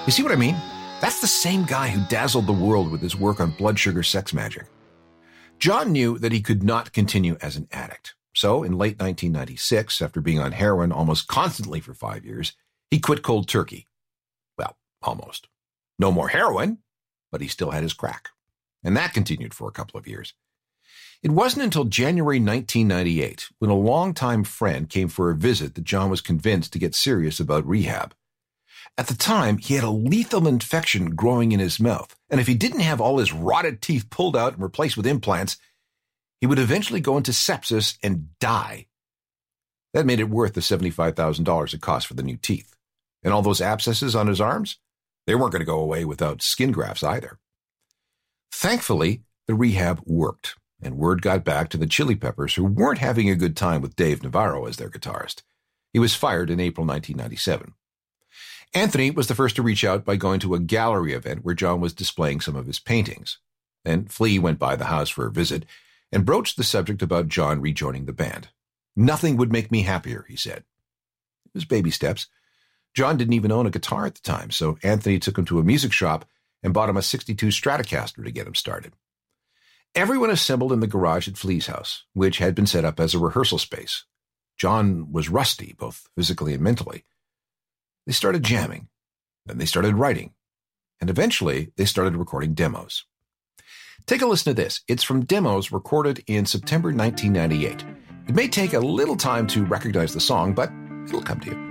You see what I mean? That's the same guy who dazzled the world with his work on blood sugar sex magic. John knew that he could not continue as an addict. So in late 1996, after being on heroin almost constantly for 5 years, he quit cold turkey. Well, almost. No more heroin, but he still had his crack. And that continued for a couple of years. It wasn't until January 1998, when a longtime friend came for a visit, that John was convinced to get serious about rehab. At the time, he had a lethal infection growing in his mouth, and if he didn't have all his rotted teeth pulled out and replaced with implants, he would eventually go into sepsis and die. That made it worth the $75,000 it cost for the new teeth. And all those abscesses on his arms? They weren't going to go away without skin grafts either. Thankfully, the rehab worked, and word got back to the Chili Peppers, who weren't having a good time with Dave Navarro as their guitarist. He was fired in April 1997. Anthony was the first to reach out by going to a gallery event where John was displaying some of his paintings. Then Flea went by the house for a visit and broached the subject about John rejoining the band. "Nothing would make me happier," he said. It was baby steps. John didn't even own a guitar at the time, so Anthony took him to a music shop and bought him a '62 Stratocaster to get him started. Everyone assembled in the garage at Flea's house, which had been set up as a rehearsal space. John was rusty, both physically and mentally. They started jamming, then they started writing, and eventually they started recording demos. Take a listen to this. It's from demos recorded in September 1998. It may take a little time to recognize the song, but it'll come to you.